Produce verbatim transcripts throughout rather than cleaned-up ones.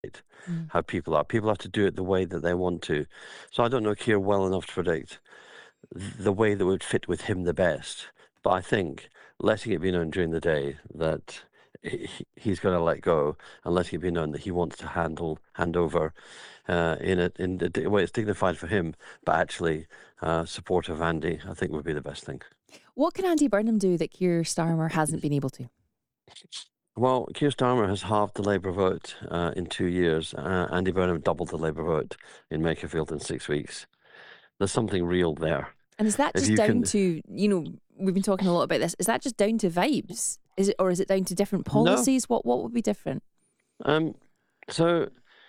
Mm. how people are. People have to do it the way that they want to. So I don't know Keir well enough to predict the way that would fit with him the best. But I think letting it be known during the day that he, he's going to let go, and letting it be known that he wants to handle hand over uh, in a in a way it's dignified for him, but actually uh, supportive of Andy, I think would be the best thing. What can Andy Burnham do that Keir Starmer hasn't been able to? Well, Keir Starmer has halved the Labour vote uh, in two years. Uh, Andy Burnham doubled the Labour vote in Makerfield in six weeks. There's something real there. And is that If just you down can, to, you know, we've been talking a lot about this. Is that just down to vibes? Is it, or is it down to different no. policies? What what would be different? Um, so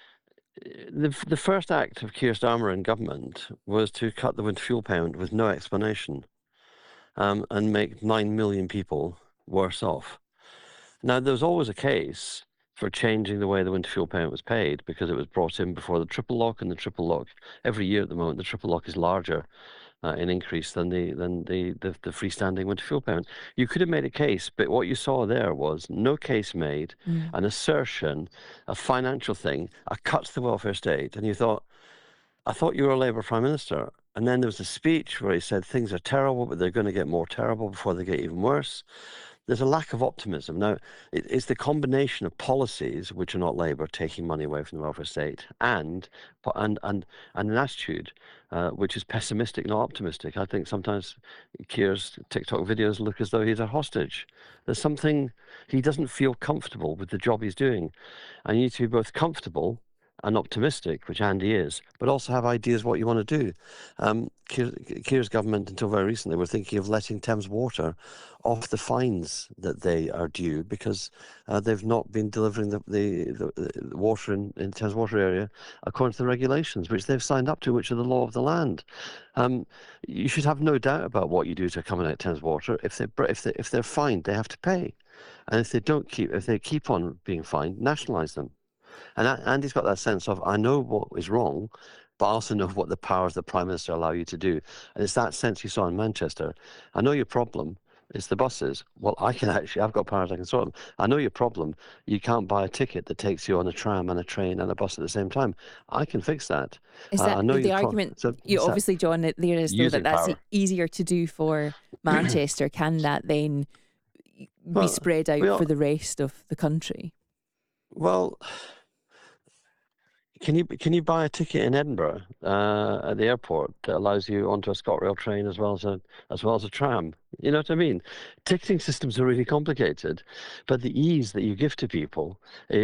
the the first act of Keir Starmer in government was to cut the winter fuel payment with no explanation, um, and make nine million people worse off. Now, there was always a case for changing the way the winter fuel payment was paid because it was brought in before the triple lock, and the triple lock every year at the moment the triple lock is larger uh, in increase than the than the, the the freestanding winter fuel payment. You could have made a case, but what you saw there was no case made, Mm. an assertion, a financial thing, a cut to the welfare state, and you thought, I thought you were a Labour Prime Minister. And then there was a speech where he said things are terrible, but they're going to get more terrible before they get even worse. There's a lack of optimism. Now, it, it's the combination of policies, which are not Labour, taking money away from the welfare state, and and and, and an attitude uh, which is pessimistic, not optimistic. I think sometimes Keir's TikTok videos look as though he's a hostage. There's something, he doesn't feel comfortable with the job he's doing. And you need to be both comfortable and optimistic, which Andy is, but also have ideas what you want to do. Um, Keir, Keir's government, until very recently, were thinking of letting Thames Water off the fines that they are due because uh, they've not been delivering the, the, the, the water in, in Thames Water area according to the regulations, which they've signed up to, which are the law of the land. Um, you should have no doubt about what you do to accommodate Thames Water. If they if they if they're fined, they have to pay, and if they don't keep if they keep on being fined, nationalise them. And Andy's got that sense of, I know what is wrong, but I also know what the powers the Prime Minister allow you to do. And it's that sense you saw in Manchester. I know your problem is the buses. Well, I can actually, I've got powers, I can sort them. I know your problem. You can't buy a ticket that takes you on a tram and a train and a bus at the same time. I can fix that. Is Uh, that I know the your argument? problem. So You it's that obviously, John, it- there is though that using that's power. easier to do for Manchester. Can that then be Well, spread out we all, for the rest of the country? well, Can you can you buy a ticket in Edinburgh uh, at the airport that allows you onto a ScotRail train as well as a as well as a tram? You know what I mean? Ticketing systems are really complicated, but the ease that you give to people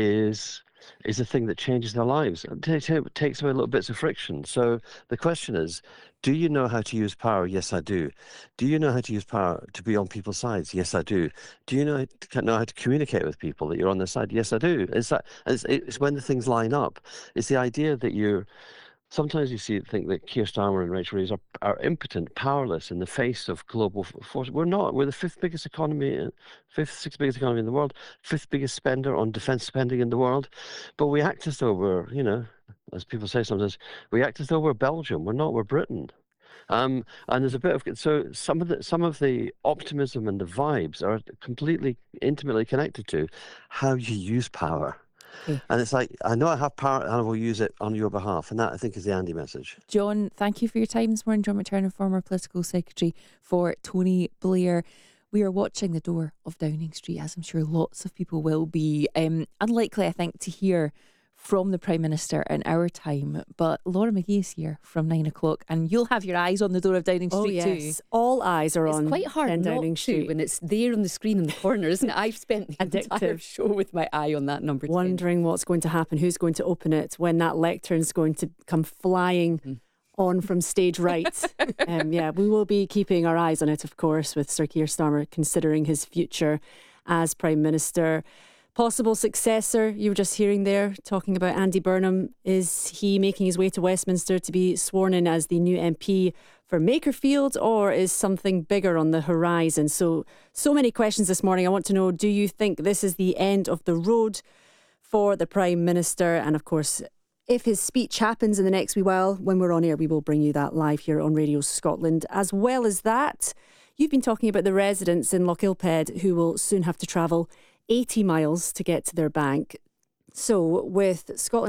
is is the thing that changes their lives. It takes it takes away little bits of friction. So the question is, do you know how to use power? Yes, I do. Do you know how to use power to be on people's sides? Yes, I do. Do you know to know how to communicate with people that you're on their side? Yes, I do. It's that. It's, it's when the things line up. It's the idea that you're. Sometimes you see think that Keir Starmer and Rachel Reeves are, are impotent, powerless in the face of global force. We're not. We're the fifth biggest economy, fifth, sixth biggest economy in the world, fifth biggest spender on defence spending in the world. But we act as though we're, you know, as people say sometimes, we act as though we're Belgium. We're not. We're Britain. Um, and there's a bit of so some of the some of the optimism and the vibes are completely intimately connected to how you use power. Okay. And it's like, I know I have power and I will use it on your behalf. And that, I think, is the Andy message. John, thank you for your time this morning. John McTernan, former political secretary for Tony Blair. We are watching the door of Downing Street, as I'm sure lots of people will be. Um, unlikely, I think, to hear from the Prime Minister in our time, but Laura McGee is here from nine o'clock, and you'll have your eyes on the door of Downing Oh Street yes, too. all eyes are It's on quite hard ten not Downing to Street. when it's there on the screen in the corner, isn't it? I've spent the entire Addictive. show with my eye on that number ten. Wondering what's going to happen, who's going to open it, when that lectern's going to come flying Mm. on from stage right. um, yeah, we will be keeping our eyes on it, of course, with Sir Keir Starmer considering his future as Prime Minister. Possible successor, you were just hearing there, talking about Andy Burnham. Is he making his way to Westminster to be sworn in as the new M P for Makerfield, or is something bigger on the horizon? So, so many questions this morning. I want to know, do you think this is the end of the road for the Prime Minister? And of course, if his speech happens in the next wee while, when we're on air, we will bring you that live here on Radio Scotland. As well as that, you've been talking about the residents in Lochilphead who will soon have to travel eighty miles to get to their bank. So, with Scotland